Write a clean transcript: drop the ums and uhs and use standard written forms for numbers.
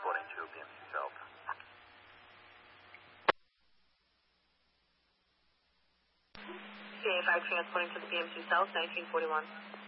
transporting to BMC South. CA5 transporting to the BMC South, 1941.